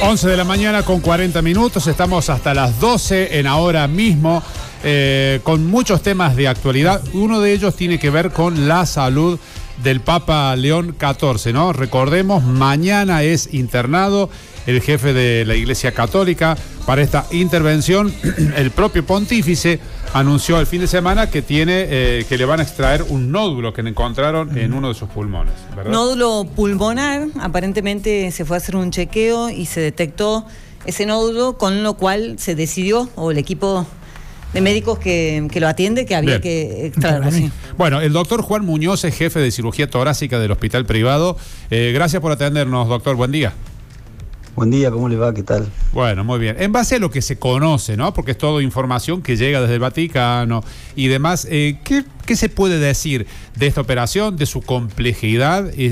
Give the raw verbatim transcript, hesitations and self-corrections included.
once de la mañana con cuarenta minutos, estamos hasta las doce en ahora mismo, eh, con muchos temas de actualidad. Uno de ellos tiene que ver con la salud del Papa León catorce, ¿no? Recordemos, mañana es internado el jefe de la Iglesia Católica para esta intervención. El propio pontífice anunció el fin de semana que tiene eh, que le van a extraer un nódulo que le encontraron en uno de sus pulmones, ¿verdad? Nódulo pulmonar, aparentemente se fue a hacer un chequeo y se detectó ese nódulo, con lo cual se decidió, o el equipo de médicos que, que lo atiende, que había Bien. que extraerlo. Sí. Bueno, el doctor Juan Muñoz es jefe de cirugía torácica del hospital privado. Eh, gracias por atendernos, doctor. Buen día. Buen día, ¿cómo le va? ¿Qué tal? Bueno, muy bien. En base a lo que se conoce, ¿no? Porque es toda información que llega desde el Vaticano y demás, eh, ¿qué, ¿qué se puede decir de esta operación, de su complejidad?